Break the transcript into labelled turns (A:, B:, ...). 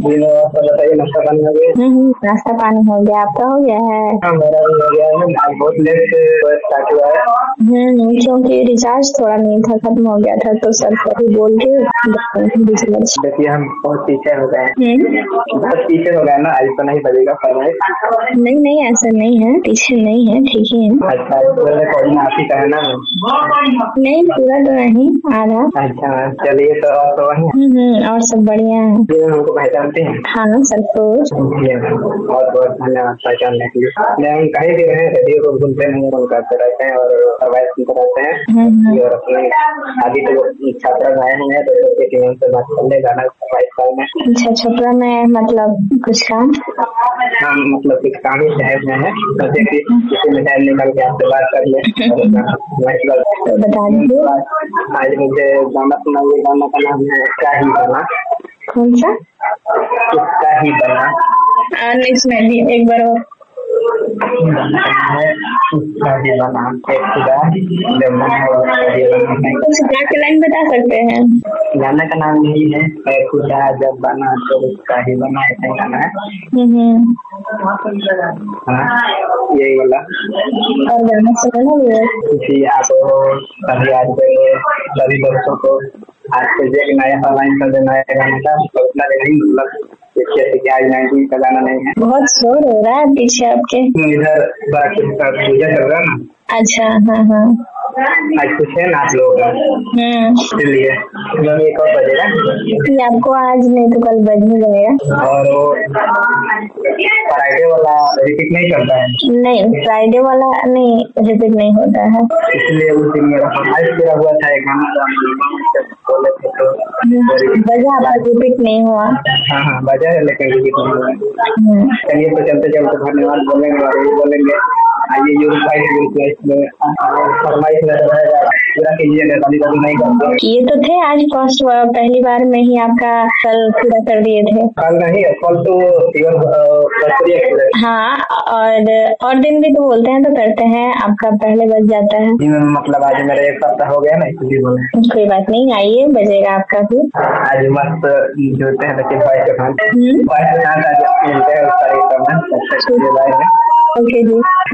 A: जी तो बताइए, नाश्ता पानी हो गया?
B: नाश्ता पानी हो गया, आपका हो गया है?
A: हाँ, मेरा भी हो गया है। आज बहुत लेट से स्टार्ट हुआ है।
B: क्योंकि रिचार्ज थोड़ा नहीं था, खत्म हो गया था तो सर को भी बोल के
A: देखिए, हम बहुत पीछे हो गए हैं। बहुत पीछे हो गए ना, आज तो नहीं बजेगा फरमाइश।
B: नहीं ऐसा नहीं है, पीछे नहीं है, ठीक ही है।
A: अच्छा, पूरा रिकॉर्डिंग आप ही का है ना?
B: नहीं, पूरा तो नहीं, आधा।
A: अच्छा, चलिए तो और तो वही
B: और सब बढ़िया है।
A: हमको पहचानते हैं?
B: हाँ, सब कुछ।
A: बहुत बहुत धन्यवाद पहचानने के लिए। हम कहीं भी रहे, रेडियो को भूलते नहीं, फोन करते रहते हैं और फरमाइश सुनते रहते हैं। और अपने आदि तो छात्रा आए हैं तो सोचे कि उनसे बात कर ले, गाना फरमाइश में।
B: अच्छा, छपरा में मतलब कुछ काम?
A: हाँ, मतलब कुछ काम ही शहर में है, सोचे कि किसी में टाइम निकल के आपसे बात कर ले।
B: तो बता दीजिए।
A: आज मुझे गाना सुनाइए। गाना का नाम है क्या ही बना।
B: कौन सा?
A: क्या ही बना।
B: नहीं सुनाइए एक बार और। कुछ गा के लाइन बता सकते हैं?
A: गाना का नाम यही है, खुदा जब बना तो उसका ही बना, ऐसा गाना है। हाँ, यही वाला।
B: और गाना सुना
A: जी, आप सभी आज सभी दोस्तों को आज से एक नया फरमाइश कर देना है गाने का, उतना नहीं, मतलब आज 19 का गाना नहीं है।
B: बहुत शोर हो रहा है पीछे आपके।
A: इधर बड़ा पूजा चल रहा है ना।
B: अच्छा, हाँ।
A: आज कुछ है ना आप लोगों का, इसलिए एक और बजेगा।
B: कि आपको आज नहीं तो कल बजने जाएगा।
A: और वो फ्राइडे वाला रिपीट नहीं करता है?
B: नहीं, फ्राइडे वाला नहीं रिपीट नहीं होता है,
A: इसलिए उस दिन मेरा फरमाइश पूरा हुआ था एक गाना बोले थे तो
B: बजा, पर रिपीट नहीं हुआ।
A: हाँ, बजा है लेकिन रिपीट नहीं हुआ। चलिए तो चलते धन्यवाद बोलेंगे और ये बोलेंगे आइए फरमाइश पूरा कीजिएगा, कभी नहीं करते।
B: ये तो थे आज फर्स्ट पहली बार में ही आपका कल पूरा कर दिए थे।
A: कल नहीं, कल तो
B: हाँ, और दिन भी तो बोलते हैं तो करते हैं, आपका पहले बज जाता है।
A: मतलब आज मेरा एक सप्ताह हो गया ना, इसलिए बोले।
B: कोई बात नहीं, आइए, बजेगा आपका भी।
A: आज मस्त जुड़ते हैं लेकिन मिलते हैं। ओके जी।